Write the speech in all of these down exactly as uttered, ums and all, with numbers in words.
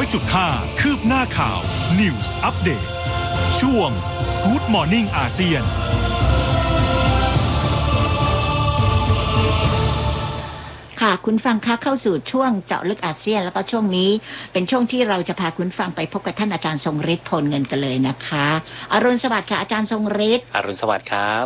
จุดห้า คืบหน้าข่าว News Update ช่วง Good Morning อาเซียนค่ะคุณฟังคะเข้าสู่ช่วงเจาะลึกอาเซียนแล้วก็ช่วงนี้เป็นช่วงที่เราจะพาคุณฟังไปพบกับท่านอาจารย์ทรงฤทธิ์พลเงินกันเลยนะคะอรุณสวัสดิ์ค่ะอาจารย์ทรงฤทธิ์อรุณสวัสดิ์ครับ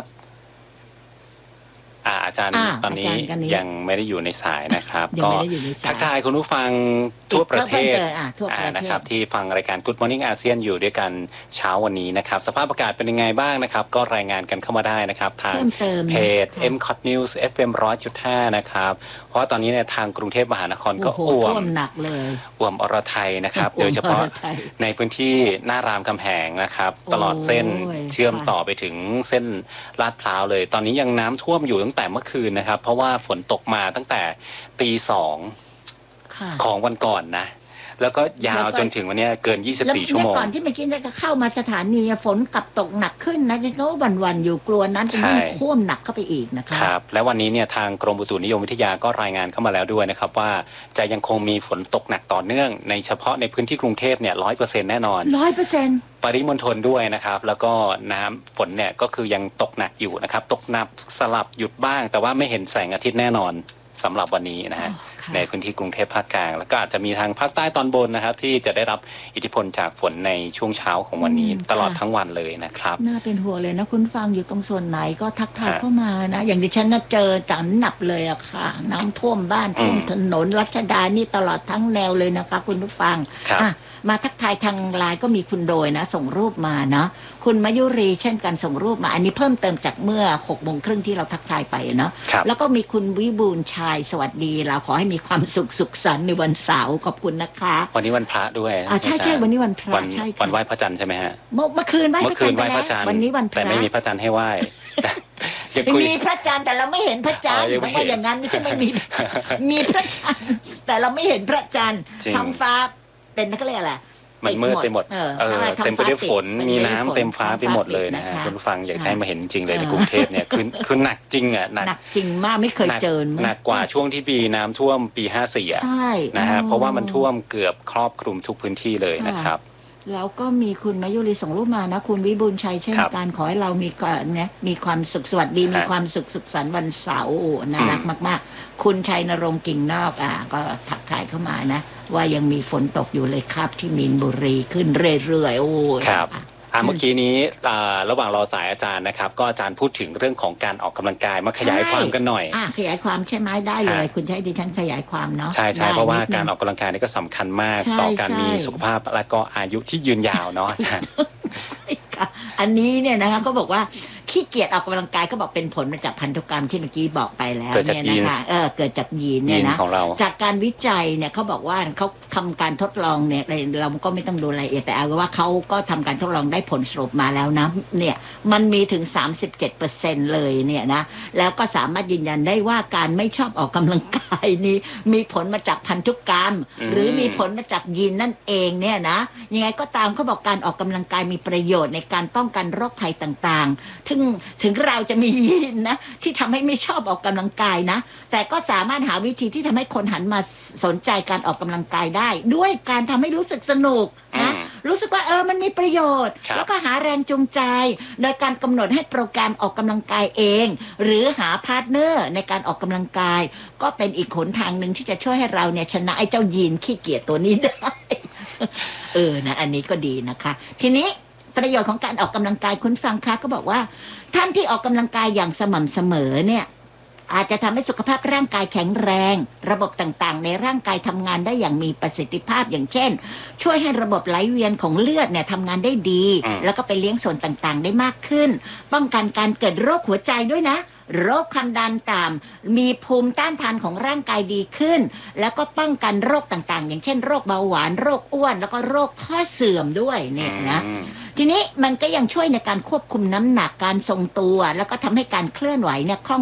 อ่าอาจารย์ตอนนี้ยังไม่ได้อยู่ในสายนะครับก็ทักทายคุณผู้ฟังทั่วประเทศนะครับที่ฟังรายการ Good Morning อาเซียนอยู่ด้วยกันเช้าวันนี้นะครับสภาพอากาศเป็นยังไงบ้างนะครับก็รายงานกันเข้ามาได้นะครับทางเพจ เอ็ม คอท News เอฟ เอ็ม หนึ่งร้อยจุดห้า นะครับเพราะว่าตอนนี้เนี่ยทางกรุงเทพมหานครก็อ่วมหนักเลยอ่วมอรไทยนะครับโดยเฉพาะในพื้นที่หน้ารามคำแหงนะครับตลอดเส้นเชื่อมต่อไปถึงเส้นลาดพร้าวเลยตอนนี้ยังน้ำท่วมอยู่ตั้งแต่เมื่อคืนนะครับเพราะว่าฝนตกมาตั้งแต่ตีสองของวันก่อนนะแล้วก็ยาวจนถึงวันนี้เกินยี่สิบสี่ชั่วโมงก่อนที่เมื่อกี้จะเข้ามาสถานีฝนกลับตกหนักขึ้นนะที่โน้วันวันอยู่กลัวน้ำจะยิ่งท่วมหนักเข้าไปอีกนะคะครับและวันนี้เนี่ยทางกรมอุตุนิยมวิทยาก็รายงานเข้ามาแล้วด้วยนะครับว่าจะยังคงมีฝนตกหนักต่อเนื่องในเฉพาะในพื้นที่กรุงเทพเนี่ยร้อยเปอร์เซ็นต์แน่นอนร้อยเปอร์เซ็นต์ปริมณฑลด้วยนะครับแล้วก็น้ำฝนเนี่ยก็คือยังตกหนักอยู่นะครับตกหนักสลับหยุดบ้างแต่ว่าไม่เห็นแสงอาทิตย์แน่นอนสำหรับวันนี้นะฮะในพื้นที่กรุงเทพภาคกลางแล้วก็อาจจะมีทางภาคใต้ตอนบนนะครับที่จะได้รับอิทธิพลจากฝนในช่วงเช้าของวันนี้ตลอดทั้งวันเลยนะครับน่าเป็นห่วงเลยนะคุณฟังอยู่ตรงส่วนไหนก็ทักทายเข้ามานะอย่างดิฉันน่ะเจอจันหนับเลยอะค่ะน้ำท่วมบ้านท่วมถนนรัชดานี่ตลอดทั้งแนวเลยนะคะคุณผู้ฟังอ่ะมาทักทายทางไลน์ก็มีคุณโดยนะส่งรูปมาเนาะคุณมายุรีเช่นกันส่งรูปมาอันนี้เพิ่มเติมจากเมื่อหกโมงครึ่งที่เราทักทายไปเนาะแล้วก็มีคุณวิบูลย์ชัยสวัสดีเราขอให้มีความสุขสุขสันต์ในวันเสาร์ขอบคุณนะคะวันนี้วันพระด้วยอ่าใช่ใช่วันนี้วันพระใช่วันไหว้พระจันทร์ใช่ไหมฮะเมื่อคืนไหว้พระจันทร์แล้ววันนี้วันพระแต่ไม่มีพระจันทร์ให้ไหว้มีพระจันทร์แต่เราไม่เห็นพระจันทร์เพราะว่าอย่างนั้นไม่ใช่ไม่มีมีพระจันทร์แต่เราไม่เห็นพระจันทร์ท้องฟ้าเป็นนักเรียนอะไรมันมืดไปหมดเออเต็มไปด้วยฝนมีน้ำเต็มฟ้าไปหมดเลยนะฮะคุณฟังอยากให้มาเห็นจริงเลยในกรุงเทพเนี่ยคือคือหนักจริงอ่ะหนักจริงมากไม่เคยเจอหนักกว่าช่วงที่ปีน้ำท่วมปีห้าสี่อ่ะนะฮะเพราะว่ามันท่วมเกือบครอบคลุมทุกพื้นที่เลยนะครับแล้วก็มีคุณมายุรีส่งรูปมานะคุณวิบูลย์ชัยเช่นกันขอให้เรามีก่อนเนี่ยมีความสุขสวัสดีมีความสุขสุขสันต์วันเสาร์น่ารักมากๆคุณชัยนรงค์กิ่งนอกอ่ะก็ทักทายเข้ามานะว่ายังมีฝนตกอยู่เลยครับที่มีนบุรีขึ้นเรื่อยๆโอ้ครับอ่าเมื่อกี้นี้ระหว่างรอสายอาจารย์นะครับก็อาจารย์พูดถึงเรื่องของการออกกำลังกายมาขยายความกันหน่อยอ่าขยายความใช่ไหมได้เลยคุณใช้ดิฉันขยายความเนาะใช่ใช่เพราะว่าการออกกำลังกายนี่ก็สำคัญมากต่อการมีสุขภาพและก็อายุที่ยืนยาวเนาะอาจารย์อันนี้เนี่ยนะคะก็บอกว่าขี้เกียจออกกำลังกายก็บอกเป็นผลมาจากพันธุกรรมที่เมื่อกี้บอกไปแล้วเนี่ยนะคะเออเกิดจากยีนเนี่ยนะจากการวิจัยเนี่ยเขาบอกว่าเขาทำการทดลองเนี่ยเราก็ไม่ต้องดูรายละเอียดแต่เอาว่าเขาก็ทำการทดลองได้ผลสรุปมาแล้วนะเนี่ยมันมีถึง สามสิบเจ็ดเปอร์เซ็นต์ เลยเนี่ยนะแล้วก็สามารถยืนยันได้ว่าการไม่ชอบออกกำลังกายนี้มีผลมาจากพันธุกรรมหรือมีผลมาจากยีนนั่นเองเนี่ยนะยังไงก็ตามเขาบอกการออกกำลังกายมีประโยชน์ในการป้องกันโรคภัยต่างๆถึงถึงเราจะมียีนนะที่ทำให้ไม่ชอบออกกำลังกายนะแต่ก็สามารถหาวิธีที่ทำให้คนหันมาสนใจการออกกำลังกายได้ด้วยการทำให้รู้สึกสนุกนะรู้สึกว่าเออมันมีประโยชน์แล้วก็หาแรงจูงใจโดยการกำหนดให้โปรแกรมออกกำลังกายเองหรือหาพาร์ทเนอร์ในการออกกำลังกายก็เป็นอีกหนทางหนึ่งที่จะช่วยให้เราเนี่ยชนะไอ้เจ้ายีนขี้เกียจตัวนี้ได้เออนะอันนี้ก็ดีนะคะทีนี้ประโยชน์ของการออกกำลังกายคุณฟังคะก็บอกว่าท่านที่ออกกำลังกายอย่างสม่ำเสมอเนี่ยอาจจะทำให้สุขภาพร่างกายแข็งแรงระบบต่างๆในร่างกายทำงานได้อย่างมีประสิทธิภาพอย่างเช่นช่วยให้ระบบไหลเวียนของเลือดเนี่ยทำงานได้ดีแล้วก็ไปเลี้ยงส่วนต่างๆได้มากขึ้นป้องกันการเกิดโรคหัวใจด้วยนะโรคความดันต่ำมีภูมิต้านทานของร่างกายดีขึ้นแล้วก็ป้องกันโรคต่างๆอย่างเช่นโรคเบาหวานโรคอ้วนแล้วก็โรคข้อเสื่อมด้วยเนี่ยนะทีนี้มันก็ยังช่วยในการควบคุมน้ำหนักการทรงตัวแล้วก็ทำให้การเคลื่อนไหวเนี่ยคล่อง